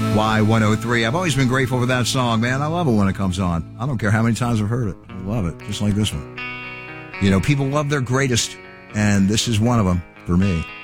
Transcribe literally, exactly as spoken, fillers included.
Y one oh three. I've always been grateful for that song, man. I love it when it comes on. I don't care how many times I've heard it. I love it, just like this one. You know, people love their greatest, and this is one of them for me.